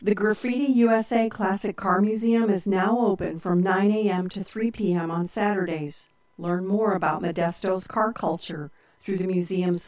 The Graffiti USA Classic Car Museum is now open from 9 a.m. to 3 p.m. on Saturdays. Learn more about Modesto's car culture through the museum's